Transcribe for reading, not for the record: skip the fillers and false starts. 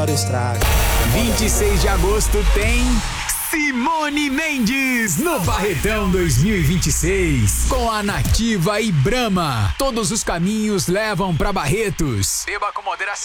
estrago. 26 de agosto tem Simone Mendes no Barretão 2026 com a Nativa e Brahma. Todos os caminhos levam pra Barretos. Beba com moderação.